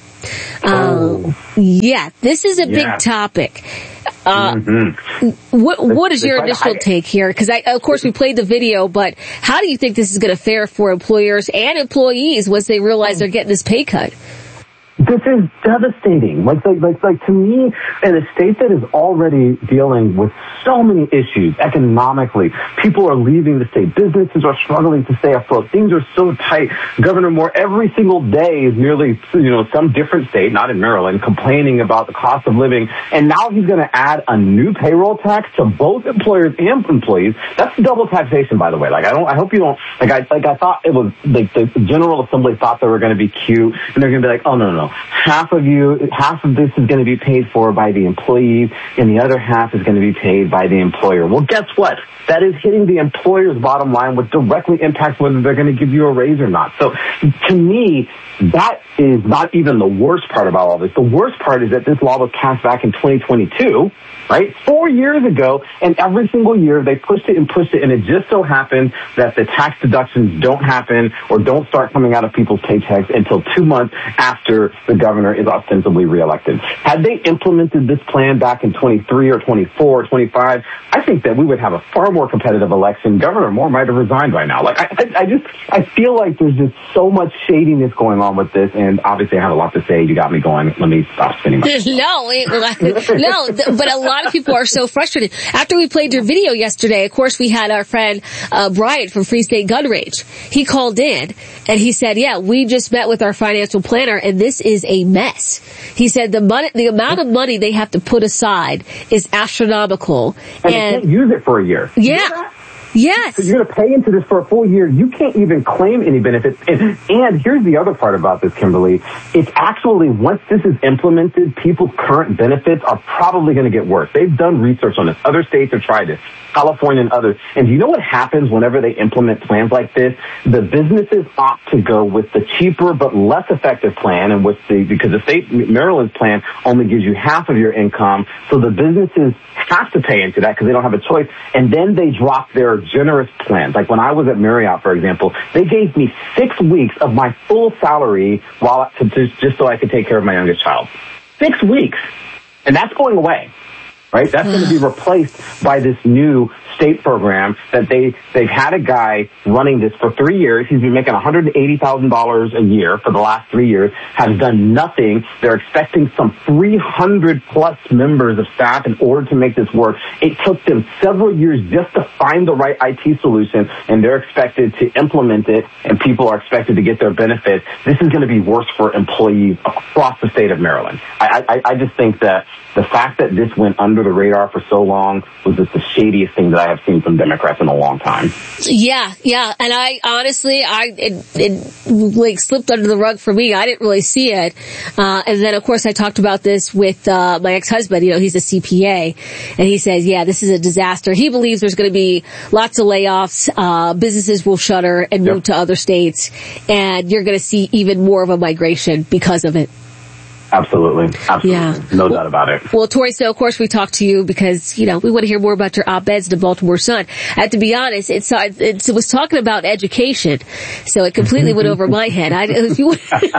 Um, oh. yeah, this is a yeah. big topic. Uh, mm-hmm. what, what is your initial take here? Because I, of course we played the video, but how do you think this is going to fare for employers and employees once they realize they're getting this pay cut? This is devastating. Like, like, like, like, to me, in a state that is already dealing with so many issues economically, people are leaving the state. Businesses are struggling to stay afloat. Things are so tight. Governor Moore, every single day is nearly, you know, some different state, not in Maryland, complaining about the cost of living. And now he's going to add a new payroll tax to both employers and employees. That's double taxation, by the way. Like, I don't, I hope you don't, like, I, like, I thought it was, like, the General Assembly thought they were going to be cute, and they're going to be like, oh, no, no, no. Half of you, half of this is going to be paid for by the employees, and the other half is going to be paid by the employer. Well, guess what? That is hitting the employer's bottom line, which directly impacts whether they're going to give you a raise or not. So, to me, that is not even the worst part about all this. The worst part is that this law was passed back in twenty twenty-two, right? Four years ago, and every single year they pushed it and pushed it, and it just so happened that the tax deductions don't happen or don't start coming out of people's paychecks until two months after the governor is ostensibly reelected. Had they implemented this plan back in twenty-three or twenty-four or twenty-five, I think that we would have a far more competitive election. Governor Moore might have resigned by now. Like, I, I, I just, I feel like there's just so much shadiness going on with this, and obviously I have a lot to say. You got me going. Let me stop spinning my No, it, no, but a lot of people are so frustrated. After we played your video yesterday, of course, we had our friend uh, Brian from Free State Gun Range. He called in, and he said, yeah, we just met with our financial planner, and this is a mess. He said the money, the amount of money they have to put aside is astronomical. And, and they can't use it for a year. Yeah. Yes. So you're going to pay into this for a full year. You can't even claim any benefits. And, and here's the other part about this, Kimberly. It's actually, once this is implemented, people's current benefits are probably going to get worse. They've done research on this. Other states have tried this. California and others. And do you know what happens whenever they implement plans like this? The businesses opt to go with the cheaper but less effective plan, and with the, because the state, Maryland's plan only gives you half of your income. So the businesses have to pay into that because they don't have a choice. And then they drop their generous plans. Like when I was at Marriott, for example, they gave me six weeks of my full salary while to, just, just so I could take care of my youngest child. Six weeks. And that's going away. Right? That's going to be replaced by this new state program that they, they've had a guy running this for three years. He's been making one hundred eighty thousand dollars a year for the last three years, has done nothing. They're expecting some three hundred plus members of staff in order to make this work. It took them several years just to find the right I T solution, and they're expected to implement it, and people are expected to get their benefits. This is going to be worse for employees across the state of Maryland. I, I, I just think that the fact that this went under the radar for so long was just the shadiest thing that I have seen from Democrats in a long time. Yeah, yeah. And I, honestly, I, it, it like slipped under the rug for me. I didn't really see it. Uh, and then of course I talked about this with, uh, my ex-husband. You know, he's a C P A, and he says, yeah, this is a disaster. He believes there's going to be lots of layoffs, uh, businesses will shutter and move yep. to other states, and you're going to see even more of a migration because of it. Absolutely. Absolutely. Yeah. No doubt about it. Well, Tori, so of course we talked to you because, you know, we want to hear more about your op-eds in the Baltimore Sun. I have to be honest, it's, it's, it was talking about education, so it completely went over my head. I, if you,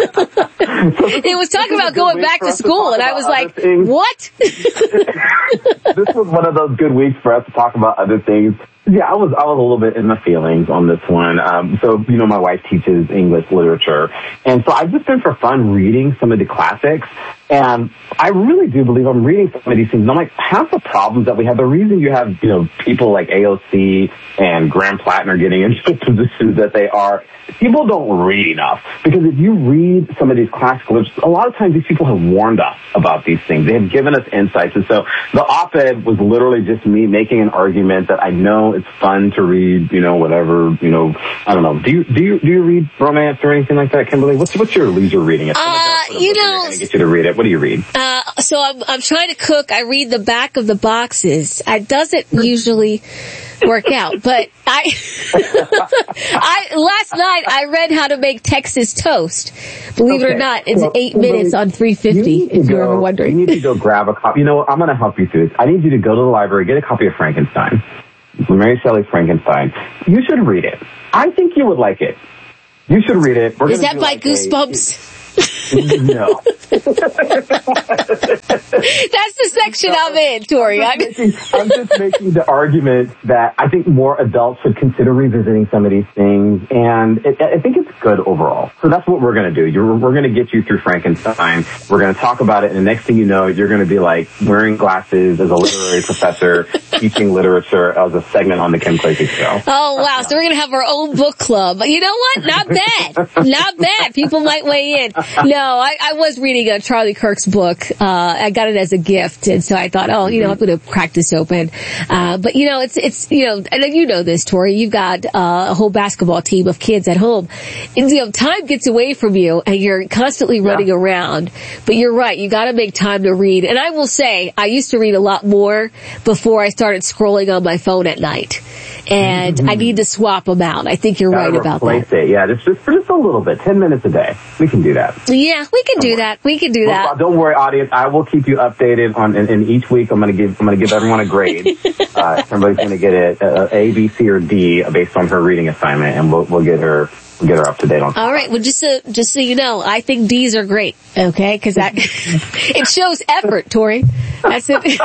it was talking about going back to school, and I was like, what? This was one of those good weeks for us to talk about other things. Yeah, I was I was a little bit in my feelings on this one. Um, so, you know, my wife teaches English literature. And so I've just been for fun reading some of the classics. And I really do believe I'm reading some of these things. And I'm like, half the problems that we have, the reason you have, you know, people like A O C and Graham Plattner getting into the positions that they are, people don't read enough. Because if you read some of these classical literature, a lot of times these people have warned us about these things. They have given us insights. And so the op-ed was literally just me making an argument that I know it's fun to read, you know, whatever, you know, I don't know. Do you, do you, do you read romance or anything like that, Kimberly? What's, what's your leisure reading? It's Uh, you know, to get you to read it. What do you read? Uh, so I'm, I'm trying to cook. I read the back of the boxes. It doesn't usually work out, but I, I, last night I read how to make Texas toast. Believe okay. it or not, it's well, eight well, minutes on three fifty, if you're ever wondering. You need to go grab a copy. You know what? I'm going to help you through this. I need you to go to the library, get a copy of Frankenstein. Mary Shelley's Frankenstein. You should read it. I think you would like it. You should read it. We're Is that by like Goosebumps? A, no. That's the section I'm in, Tori. I'm just, making, I'm just making the argument that I think more adults should consider revisiting some of these things, and it, I think it's good overall. So that's what we're going to do. You're, we're going to get you through Frankenstein. We're going to talk about it, and the next thing you know, you're going to be like wearing glasses as a literary professor, teaching literature as a segment on the Kim Clayton Show. Oh, wow. So we're going to have our own book club. You know what? Not bad. Not bad. People might weigh in. No, I, I was reading a Charlie Kirk's book. Uh, I got it as a gift, and so I thought, oh, you know, I'm going to crack this open. Uh, but you know, it's, it's, you know, and you know this, Tori, you've got, uh, a whole basketball team of kids at home. And, you know, time gets away from you, and you're constantly running yeah. around. But you're right, you gotta make time to read. And I will say, I used to read a lot more before I started scrolling on my phone at night. And mm-hmm. I need to swap them out. I think you're gotta right about that. It. Yeah, just, just for just a little bit, ten minutes a day. We can do that. Yeah, we can don't do worry. that. We can do well, that. Don't worry, audience. I will keep you updated on. And, and each week, I'm going to give. I'm going to give everyone a grade. uh, everybody's going to get a, a, a, B, C, or D based on her reading assignment, and we'll, we'll get her. We'll get her up to date on. All right. Well, just so just so you know, I think D's are great. Okay, because that it shows effort, Tori. That's it.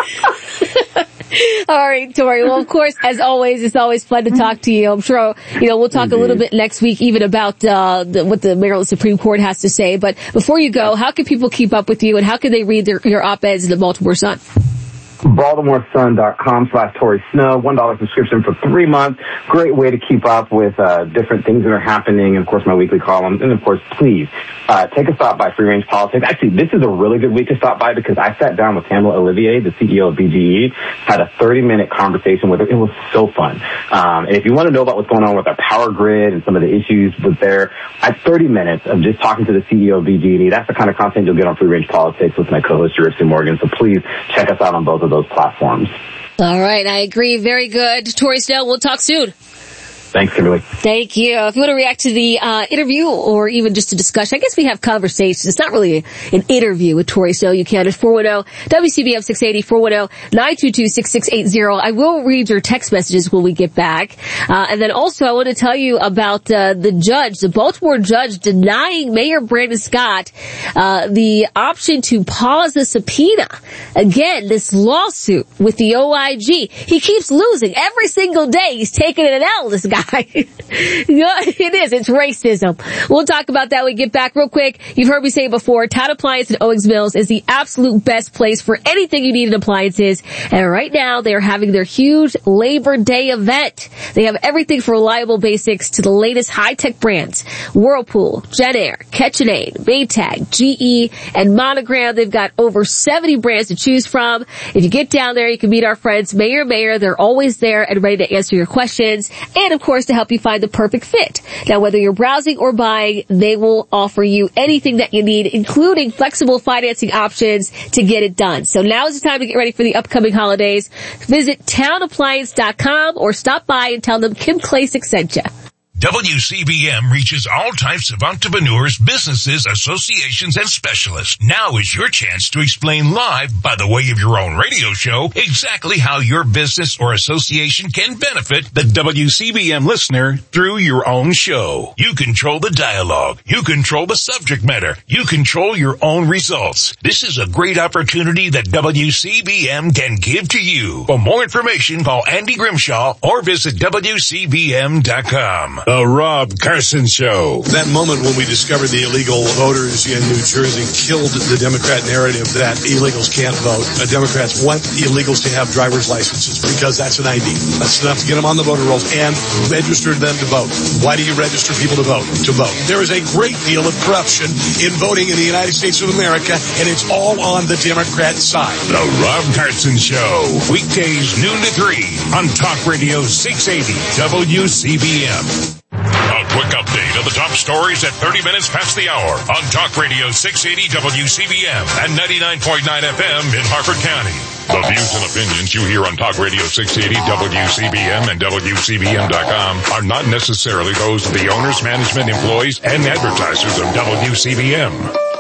All right, Tori. Well, of course, as always, it's always fun to talk to you. I'm sure, you know, we'll talk Indeed. a little bit next week even about uh the, what the Maryland Supreme Court has to say. But before you go, how can people keep up with you, and how can they read their, your op-eds in the Baltimore Sun? Baltimore Sun dot com slash Tori Snow. One dollar subscription for three months. Great way to keep up with uh different things that are happening. And of course, my weekly columns. And of course, please uh take a stop by Free Range Politics. Actually, this is a really good week to stop by because I sat down with Pamela Olivier, the C E O of B G E, had a thirty minute conversation with her. It was so fun. Um, and if you want to know about what's going on with our power grid and some of the issues with there, I had thirty minutes of just talking to the C E O of B G E. That's the kind of content you'll get on Free Range Politics with my co-host, Jerissa Morgan. So please check us out on both of those platforms. All right, I agree. Very good. Tori Snow, we'll talk soon. Thanks, Kimberly. Thank you. If you want to react to the uh interview or even just a discussion, I guess we have conversations. It's not really an interview with Tori Snow. You can at four one zero W C B M six eighty, four one zero nine two two six six eight zero. I will read your text messages when we get back. Uh and then also I want to tell you about uh the judge, the Baltimore judge denying Mayor Brandon Scott uh the option to pause the subpoena. Again, this lawsuit with the O I G. He keeps losing every single day. He's taking an L, this guy. It is. It's racism. We'll talk about that when we get back real quick. You've heard me say it before. Town Appliance in Owings Mills is the absolute best place for anything you need in appliances. And right now they are having their huge Labor Day event. They have everything from reliable basics to the latest high-tech brands. Whirlpool, JetAir, KitchenAid, Maytag, G E, and Monogram. They've got over seventy brands to choose from. If you get down there, you can meet our friends Mayor Mayor. They're always there and ready to answer your questions. And of course, to help you find the perfect fit. Now, whether you're browsing or buying, they will offer you anything that you need, including flexible financing options to get it done. So now is the time to get ready for the upcoming holidays. Visit town appliance dot com or stop by and tell them Kim Klacik sent you. W C B M reaches all types of entrepreneurs, businesses, associations, and specialists. Now is your chance to explain live, by the way of your own radio show, exactly how your business or association can benefit the W C B M listener through your own show. You control the dialogue. You control the subject matter. You control your own results. This is a great opportunity that W C B M can give to you. For more information, call Andy Grimshaw or visit W C B M dot com. The Rob Carson Show. That moment when we discovered the illegal voters in New Jersey killed the Democrat narrative that illegals can't vote. Uh, Democrats want illegals to have driver's licenses because that's an I D. That's enough to get them on the voter rolls and register them to vote. Why do you register people to vote? To vote. There is a great deal of corruption in voting in the United States of America, and it's all on the Democrat side. The Rob Carson Show. Weekdays noon to three on Talk Radio six eighty W C B M. A quick update of the top stories at thirty minutes past the hour on Talk Radio six eighty W C B M and ninety-nine point nine F M in Harford County. The views and opinions you hear on Talk Radio six eighty W C B M and W C B M dot com are not necessarily those of the owners, management, employees, and advertisers of W C B M.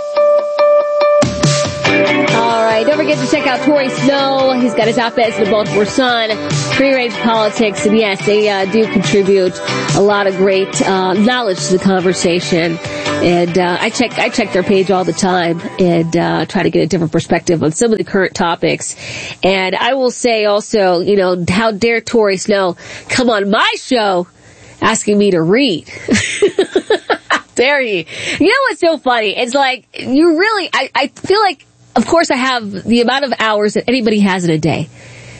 All right, don't forget to check out Torrey Snow. He's got his op-eds in the Baltimore Sun, free-range politics, and yes, they uh, do contribute a lot of great uh, knowledge to the conversation. And uh, I check I check their page all the time and uh, try to get a different perspective on some of the current topics. And I will say also, you know, how dare Torrey Snow come on my show asking me to read? How dare he? You know what's so funny? It's like, you really, I, I feel like, of course I have the amount of hours that anybody has in a day.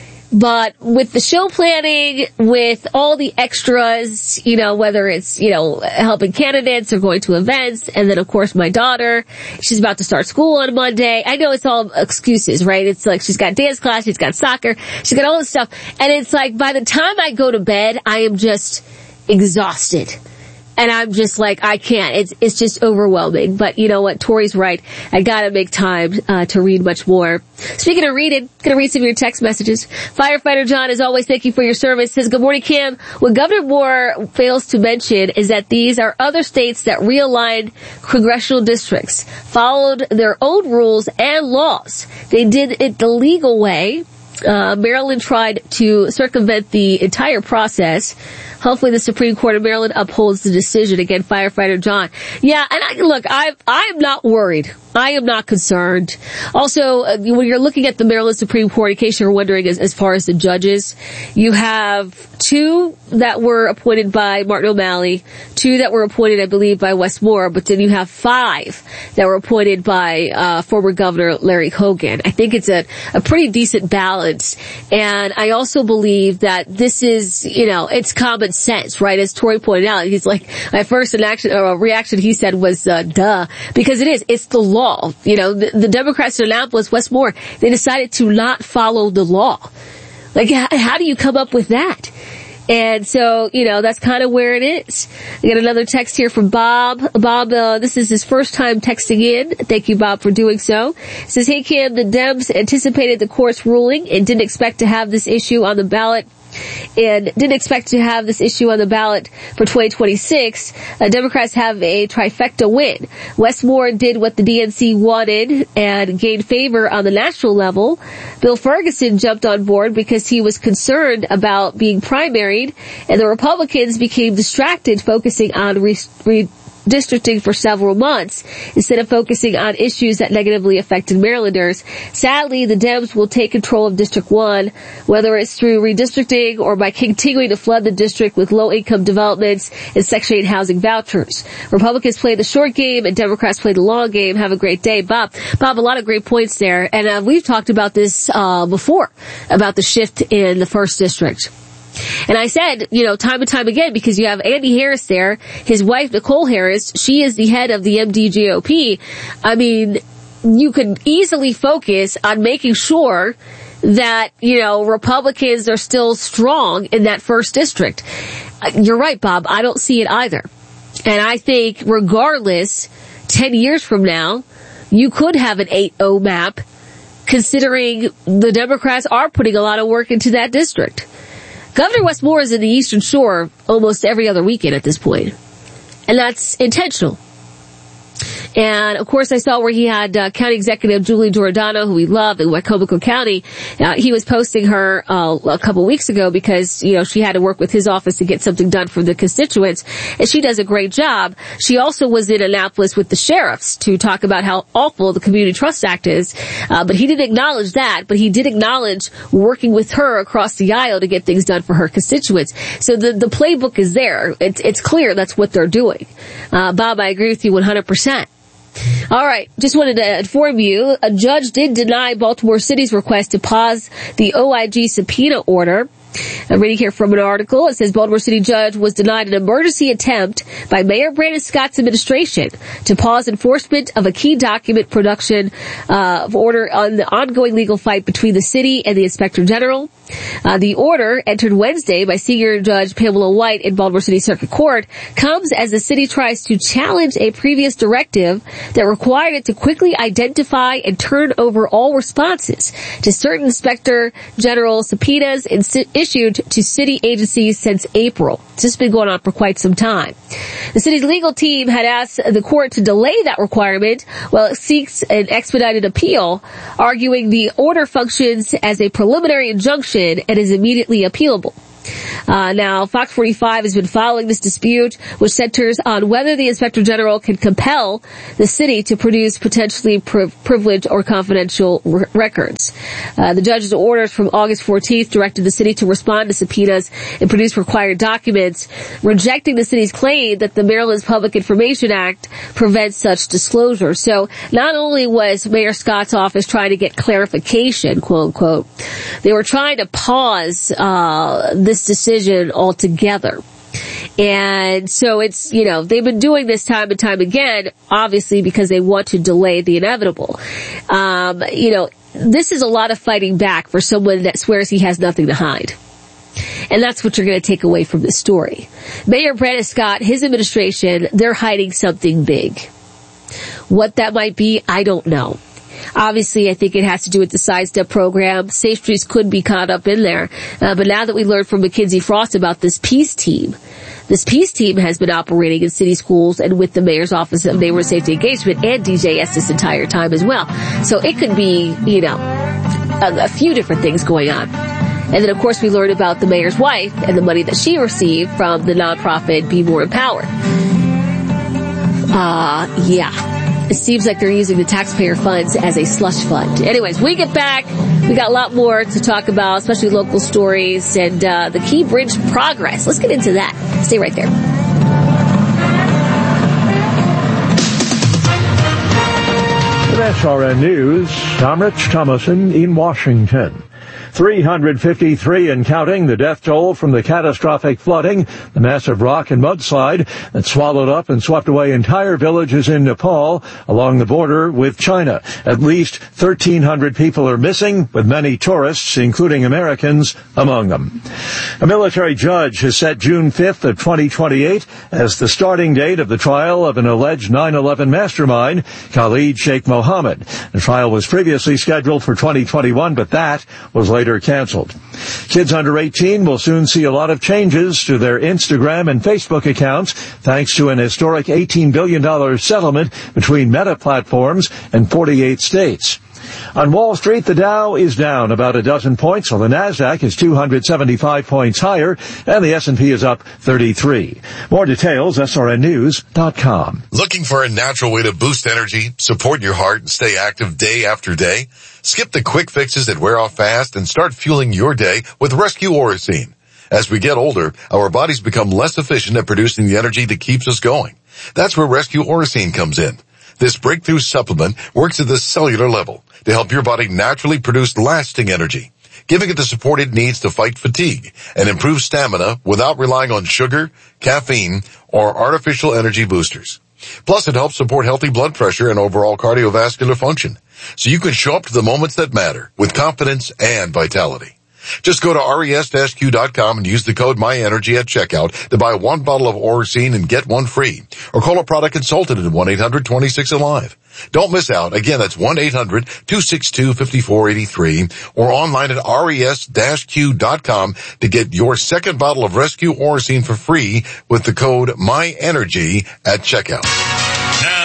But with the show planning, with all the extras, you know, whether it's, you know, helping candidates or going to events, and then of course my daughter, she's about to start school on Monday. I know it's all excuses, right? It's like she's got dance class, she's got soccer, she's got all this stuff. And it's like by the time I go to bed, I am just exhausted. And I'm just like, I can't. It's it's just overwhelming. But you know what? Tori's right. I gotta make time uh, to read much more. Speaking of reading, gonna read some of your text messages. Firefighter John, as always, thank you for your service. Says, good morning, Kim. What Governor Moore fails to mention is that these are other states that realigned congressional districts, followed their own rules and laws. They did it the legal way. Uh, Maryland tried to circumvent the entire process. Hopefully the Supreme Court of Maryland upholds the decision. Again, Firefighter John. Yeah, and I, look, I, I'm not worried. I am not concerned. Also, uh, when you're looking at the Maryland Supreme Court, in case you're wondering, as, as far as the judges, you have two that were appointed by Martin O'Malley, two that were appointed, I believe, by Wes Moore, but then you have five that were appointed by uh, former Governor Larry Hogan. I think it's a, a pretty decent balance. And I also believe that this is, you know, it's common sense, right? As Tori pointed out, he's like, my first reaction, or reaction he said was, uh, duh, because it is, it's the law. You know, the, the Democrats in Annapolis, Wes Moore, they decided to not follow the law. Like, how, how do you come up with that? And so, you know, that's kind of where it is. I got another text here from Bob. Bob, uh, this is his first time texting in. Thank you, Bob, for doing so. It says, hey, Kim, the Dems anticipated the court's ruling and didn't expect to have this issue on the ballot and didn't expect to have this issue on the ballot for twenty twenty-six. Uh, Democrats have a trifecta win. Wes Moore did what the D N C wanted and gained favor on the national level. Bill Ferguson jumped on board because he was concerned about being primaried, and the Republicans became distracted focusing on re- re- districting for several months instead of focusing on issues that negatively affected Marylanders. Sadly, the Dems will take control of District one, whether it's through redistricting or by continuing to flood the district with low-income developments and Section eight housing vouchers. Republicans play the short game and Democrats play the long game. Have a great day. Bob, Bob, a lot of great points there. And uh, we've talked about this uh, before, about the shift in the first district. And I said, you know, time and time again, because you have Andy Harris there, his wife, Nicole Harris, she is the head of the M D G O P. I mean, you could easily focus on making sure that, you know, Republicans are still strong in that first district. You're right, Bob. I don't see it either. And I think regardless, ten years from now, you could have an eight oh map, considering the Democrats are putting a lot of work into that district. Governor Wes Moore is in the Eastern Shore almost every other weekend at this point. And that's intentional. And of course I saw where he had uh, County Executive Julie Giordano, who we love in Wecomico County. Uh, he was posting her uh, a couple weeks ago because, you know, she had to work with his office to get something done for the constituents, and she does a great job. She also was in Annapolis with the sheriffs to talk about how awful the Community Trust Act is, uh, but he didn't acknowledge that, but he did acknowledge working with her across the aisle to get things done for her constituents. So the, the playbook is there. It's, it's clear that's what they're doing. Uh, Bob, I agree with you one hundred percent. All right. Just wanted to inform you, a judge did deny Baltimore City's request to pause the O I G subpoena order. I'm reading here from an article. It says Baltimore City judge was denied an emergency attempt by Mayor Brandon Scott's administration to pause enforcement of a key document production uh, of order on the ongoing legal fight between the city and the Inspector General. Uh, the order, entered Wednesday by Senior Judge Pamela White in Baltimore City Circuit Court, comes as the city tries to challenge a previous directive that required it to quickly identify and turn over all responses to certain Inspector General subpoenas inst- issued to city agencies since April. This has been going on for quite some time. The city's legal team had asked the court to delay that requirement while it seeks an expedited appeal, arguing the order functions as a preliminary injunction and is immediately appealable. Uh, now, Fox forty-five has been following this dispute, which centers on whether the Inspector General can compel the city to produce potentially pri- privileged or confidential r- records. Uh, the judge's orders from August fourteenth directed the city to respond to subpoenas and produce required documents, rejecting the city's claim that the Maryland's Public Information Act prevents such disclosure. So, not only was Mayor Scott's office trying to get clarification, quote unquote, they were trying to pause uh this decision altogether. And so it's, you know, they've been doing this time and time again, obviously because they want to delay the inevitable. Um, you know, this is a lot of fighting back for someone that swears he has nothing to hide. And that's what you're going to take away from this story. Mayor Brandon Scott, his administration, they're hiding something big. What that might be, I don't know. Obviously, I think it has to do with the Sidestep program. Safe Streets could be caught up in there. Uh, but now that we learned from Mackenzie Frost about this peace team, this peace team has been operating in city schools and with the Mayor's Office of Neighborhood Safety Engagement and D J S this entire time as well. So it could be, you know, a, a few different things going on. And then, of course, we learned about the mayor's wife and the money that she received from the nonprofit Be More Empowered. Uh, yeah. It seems like they're using the taxpayer funds as a slush fund. Anyways, we get back. We got a lot more to talk about, especially local stories and uh, the Key Bridge progress. Let's get into that. Stay right there. With S R N News, I'm Rich Thomason in Washington. three hundred fifty-three and counting, the death toll from the catastrophic flooding, the massive rock and mudslide that swallowed up and swept away entire villages in Nepal along the border with China. At least thirteen hundred people are missing, with many tourists, including Americans, among them. A military judge has set June fifth of twenty twenty-eight as the starting date of the trial of an alleged nine eleven mastermind, Khalid Sheikh Mohammed. The trial was previously scheduled for twenty twenty-one, but that was later canceled. Kids under eighteen will soon see a lot of changes to their Instagram and Facebook accounts thanks to an historic eighteen billion dollars settlement between Meta platforms and forty-eight states. On Wall Street, the Dow is down about a dozen points, while the Nasdaq is two hundred seventy-five points higher, and the S and P is up thirty-three. More details, S R N news dot com. Looking for a natural way to boost energy, support your heart, and stay active day after day? Skip the quick fixes that wear off fast and start fueling your day with Rescue Orosine. As we get older, our bodies become less efficient at producing the energy that keeps us going. That's where Rescue Orosine comes in. This breakthrough supplement works at the cellular level to help your body naturally produce lasting energy, giving it the support it needs to fight fatigue and improve stamina without relying on sugar, caffeine, or artificial energy boosters. Plus, it helps support healthy blood pressure and overall cardiovascular function, so you can show up to the moments that matter with confidence and vitality. Just go to res dash q dot com and use the code MyEnergy at checkout to buy one bottle of Orosine and get one free. Or call a product consultant at one eight hundred twenty-six alive. Don't miss out. Again, that's one eight hundred two six two five four eight three or online at res dash q dot com to get your second bottle of Rescue Orosine for free with the code MyEnergy at checkout. Now,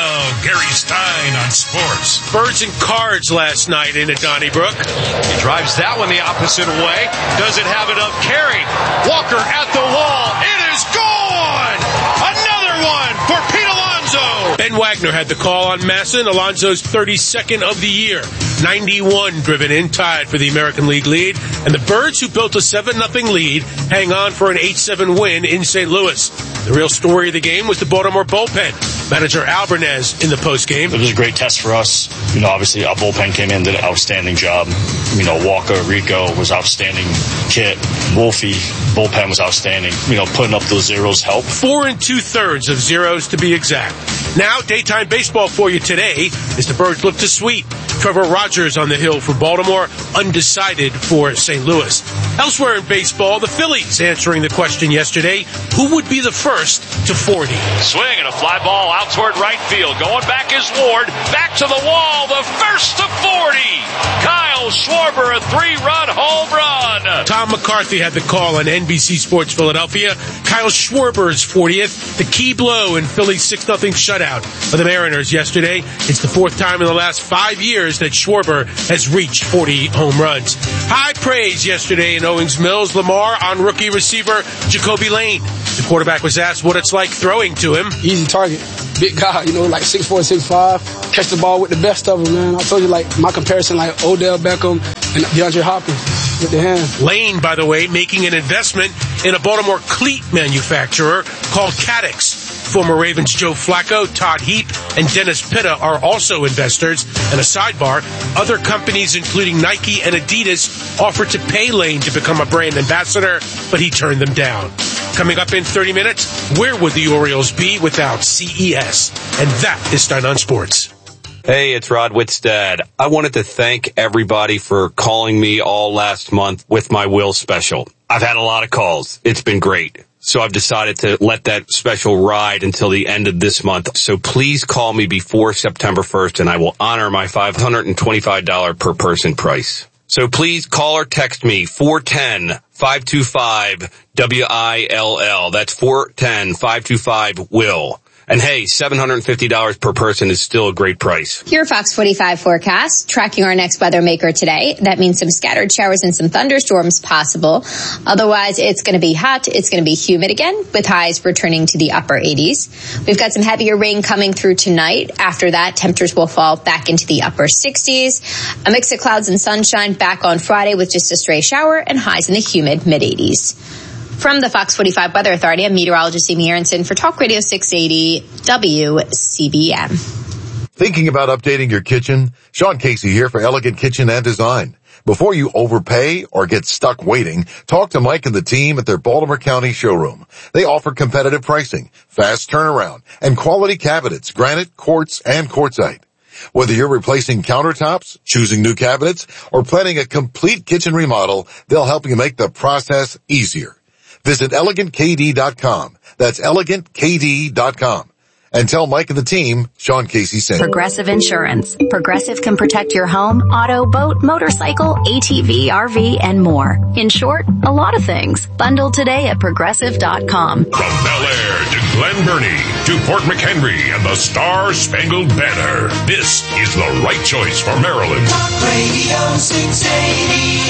Gary Stein on sports. Birds and cards last night into Donnybrook. He drives that one the opposite way. Doesn't have enough carry. Walker at the wall. It is gone! Another one for Pete Alonso. Ben Wagner had the call on Masson, Alonso's thirty-second of the year. ninety-one driven in, tied for the American League lead. And the Birds, who built a seven nothing lead, hang on for an eight seven win in Saint Louis. The real story of the game was the Baltimore bullpen. Manager Albernez in the postgame. It was a great test for us. You know, obviously our bullpen came in, did an outstanding job. You know, Walker, Rico was outstanding. Kit, Wolfie, bullpen was outstanding. You know, putting up those zeros helped. Four and two thirds of zeros to be exact. Now, daytime baseball for you today as the Birds look to sweep. Trevor Rogers on the hill for Baltimore, undecided for Saint Louis. Elsewhere in baseball, the Phillies answering the question yesterday, who would be the first to forty? Swing and a fly ball out toward right field. Going back is Ward. Back to the wall. The first to forty. Kyle Schwarber, a three-run home run. Tom McCarthy had the call on N B C Sports Philadelphia. Kyle Schwarber's fortieth, the key blow in Philly's six nothing shutout of the Mariners yesterday. It's the fourth time in the last five years that Schwarber has reached forty home runs. High praise yesterday in Owings Mills. Lamar on rookie receiver Jacoby Lane. The quarterback was asked what it's like throwing to him. Easy target. Big guy, you know, like six four, six five. Catch the ball with the best of them, man. I told you, like, my comparison, like Odell Beckham and DeAndre Hopkins with the hand. Lane, by the way, making an investment in a Baltimore cleat manufacturer called Cadix. Former Ravens Joe Flacco, Todd Heap, and Dennis Pitta are also investors. And a sidebar, other companies including Nike and Adidas offered to pay Lane to become a brand ambassador, but he turned them down. Coming up in thirty minutes, where would the Orioles be without C E S? And that is Stein on Sports. Hey, it's Rod Whitstad. I wanted to thank everybody for calling me all last month with my will special. I've had a lot of calls. It's been great. So I've decided to let that special ride until the end of this month. So please call me before September first and I will honor my five hundred twenty-five dollars per person price. So please call or text me four one zero, five two five, W I L L. That's four one zero, five two five, W I L L. And hey, seven hundred fifty dollars per person is still a great price. Your Fox forty-five forecast, tracking our next weather maker today. That means some scattered showers and some thunderstorms possible. Otherwise, it's going to be hot. It's going to be humid again, with highs returning to the upper eighties. We've got some heavier rain coming through tonight. After that, temperatures will fall back into the upper sixties. A mix of clouds and sunshine back on Friday with just a stray shower and highs in the humid mid-eighties. From the Fox forty-five Weather Authority, I'm meteorologist Amy Aronson for Talk Radio six eighty W C B M. Thinking about updating your kitchen? Sean Casey here for Elegant Kitchen and Design. Before you overpay or get stuck waiting, talk to Mike and the team at their Baltimore County showroom. They offer competitive pricing, fast turnaround, and quality cabinets, granite, quartz, and quartzite. Whether you're replacing countertops, choosing new cabinets, or planning a complete kitchen remodel, they'll help you make the process easier. Visit elegant k d dot com. That's elegant k d dot com. And tell Mike and the team, Sean Casey sent. Progressive Insurance. Progressive can protect your home, auto, boat, motorcycle, A T V, R V, and more. In short, a lot of things. Bundle today at progressive dot com. From Bel Air to Glen Burnie to Fort McHenry and the Star-Spangled Banner. This is the right choice for Maryland. Talk Radio six eighty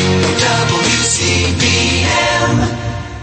W C B M.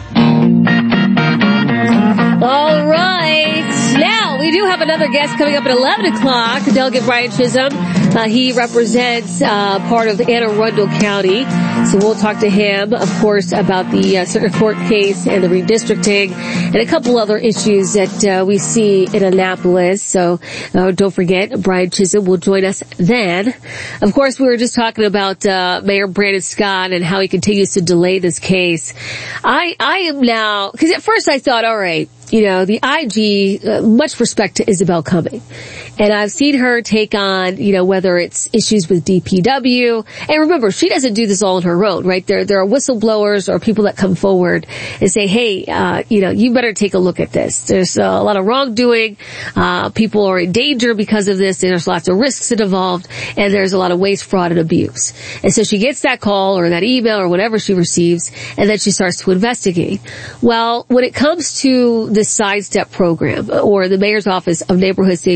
All right. Now, we do have another guest coming up at eleven o'clock, Delegate Brian Chisholm. Uh, he represents uh, part of Anne Arundel County. So we'll talk to him, of course, about the uh, circuit court case and the redistricting and a couple other issues that uh, we see in Annapolis. So uh, don't forget, Brian Chisholm will join us then. Of course, we were just talking about uh, Mayor Brandon Scott and how he continues to delay this case. I, I am now, because at first I thought, all right, you know, the I G, uh, much respect to Isabel Cumming. And I've seen her take on, you know, whether it's issues with D P W. And remember, she doesn't do this all on her own, right? There, there are whistleblowers or people that come forward and say, hey, uh, you know, you better take a look at this. There's uh, a lot of wrongdoing. Uh, people are in danger because of this. There's lots of risks involved. And there's a lot of waste, fraud, and abuse. And so she gets that call or that email or whatever she receives, and then she starts to investigate. Well, when it comes to the Sidestep program or the Mayor's Office of Neighborhood Safety and Engagement,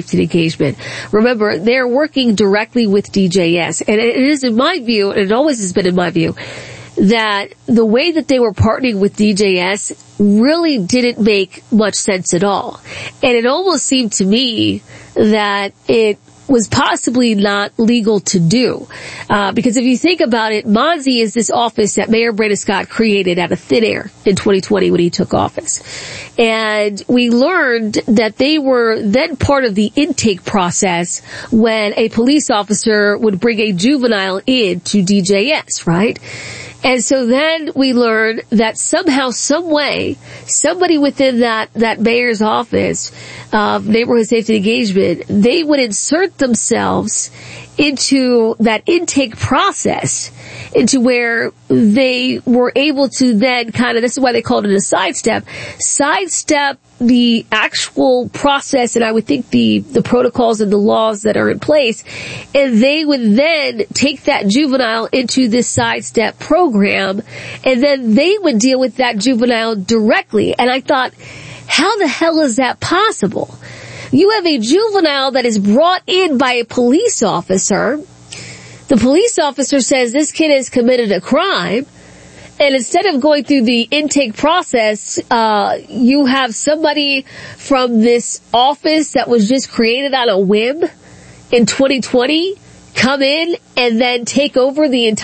engagement. Remember, they're working directly with D J S. And it is in my view, and it always has been in my view, that the way that they were partnering with D J S really didn't make much sense at all. And it almost seemed to me that it was possibly not legal to do. Uh, because if you think about it, Monsey is this office that Mayor Brandon Scott created out of thin air in twenty twenty when he took office. And we learned that they were then part of the intake process when a police officer would bring a juvenile in to D J S, right? And so then we learned that somehow, some way, somebody within that, that mayor's office of neighborhood safety engagement, they would insert themselves into that intake process, into where they were able to then kind of, this is why they called it a sidestep, sidestep the actual process, and I would think the, the protocols and the laws that are in place, and they would then take that juvenile into this sidestep program, and then they would deal with that juvenile directly. And I thought, how the hell is that possible? You have a juvenile that is brought in by a police officer. The police officer says this kid has committed a crime. And instead of going through the intake process, uh, you have somebody from this office that was just created on a whim in twenty twenty come in and then take over the entire